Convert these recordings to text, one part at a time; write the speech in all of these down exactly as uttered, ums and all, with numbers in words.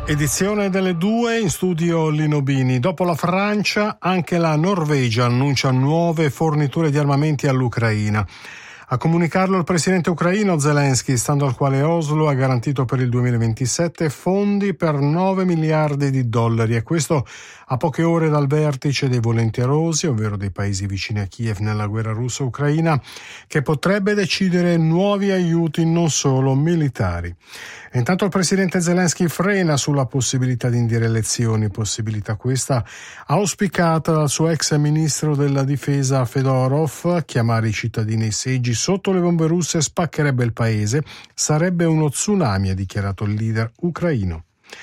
Edizione delle due, in studio Lino Bini. Dopo la Francia, anche la Norvegia annuncia nuove forniture di armamenti all'Ucraina. A comunicarlo il presidente ucraino Zelensky, stando al quale Oslo ha garantito per il duemilaventisette fondi per nove miliardi di dollari, e questo a poche ore dal vertice dei volenterosi, ovvero dei paesi vicini a Kiev nella guerra russo-ucraina, che potrebbe decidere nuovi aiuti non solo militari. E intanto il presidente Zelensky frena sulla possibilità di indire elezioni, possibilità questa auspicata dal suo ex ministro della difesa Fedorov. Chiamare i cittadini ai seggi sotto le bombe russe spaccherebbe il paese, sarebbe uno tsunami, ha dichiarato il leader ucraino.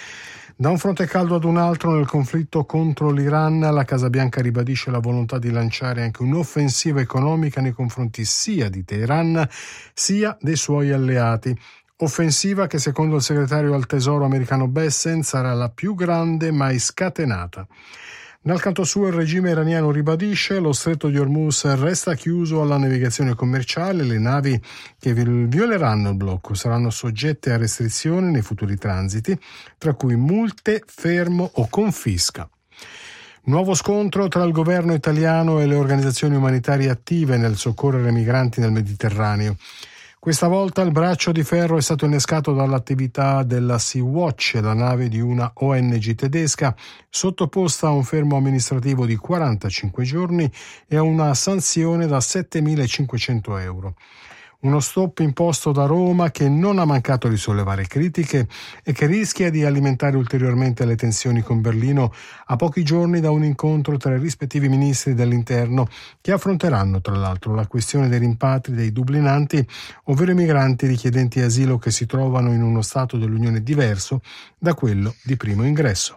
Da un fronte caldo ad un altro nel conflitto contro l'Iran, la Casa Bianca ribadisce la volontà di lanciare anche un'offensiva economica nei confronti sia di Teheran sia dei suoi alleati. Offensiva che, secondo il segretario al Tesoro americano Bessent, sarà la più grande mai scatenata. Dal canto suo il regime iraniano ribadisce: lo stretto di Hormuz resta chiuso alla navigazione commerciale, le navi che violeranno il blocco saranno soggette a restrizioni nei futuri transiti, tra cui multe, fermo o confisca. Nuovo scontro tra il governo italiano e le organizzazioni umanitarie attive nel soccorrere migranti nel Mediterraneo. Questa volta il braccio di ferro è stato innescato dall'attività della Sea-Watch, la nave di una O N G tedesca, sottoposta a un fermo amministrativo di quarantacinque giorni e a una sanzione da settemilacinquecento euro. Uno stop imposto da Roma che non ha mancato di sollevare critiche e che rischia di alimentare ulteriormente le tensioni con Berlino a pochi giorni da un incontro tra i rispettivi ministri dell'interno, che affronteranno tra l'altro la questione dei rimpatri dei dublinanti, ovvero i migranti richiedenti asilo che si trovano in uno stato dell'Unione diverso da quello di primo ingresso.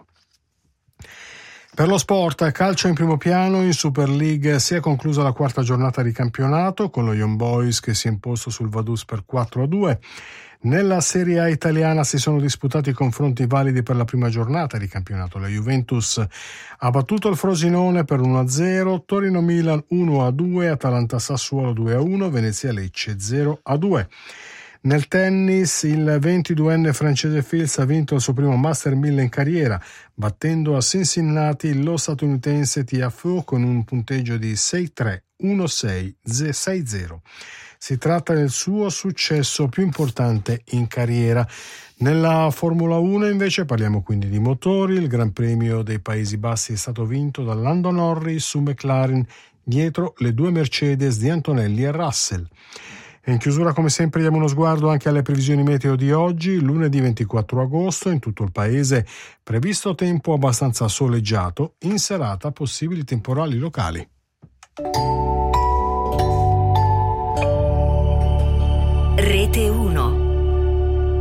Per lo sport, calcio in primo piano. In Super League si è conclusa la quarta giornata di campionato con lo Young Boys che si è imposto sul Vaduz per quattro a due. Nella Serie A italiana si sono disputati i confronti validi per la prima giornata di campionato. La Juventus ha battuto il Frosinone per uno a zero, Torino Milan uno a due, Atalanta Sassuolo due a uno, Venezia Lecce zero a due. Nel tennis il ventiduenne francese Fils ha vinto il suo primo Master mille in carriera, battendo a Cincinnati lo statunitense Tiafoe con un punteggio di sei tre, uno sei, sei zero. Si tratta del suo successo più importante in carriera. Nella Formula uno invece parliamo quindi di motori. Il Gran Premio dei Paesi Bassi è stato vinto da Lando Norris su McLaren, dietro le due Mercedes di Antonelli e Russell. E in chiusura, come sempre, diamo uno sguardo anche alle previsioni meteo di oggi. Lunedì ventiquattro agosto, in tutto il paese previsto tempo abbastanza soleggiato, in serata possibili temporali locali. Rete uno.